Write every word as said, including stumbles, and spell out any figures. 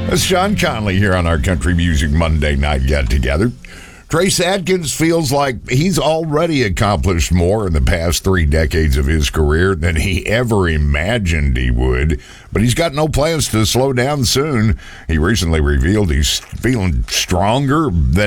That's Sean Conley here on our Country Music Monday Night Get Together. Trace Adkins feels like he's already accomplished more in the past three decades of his career than he ever imagined he would, but he's got no plans to slow down soon. He recently revealed he's feeling stronger than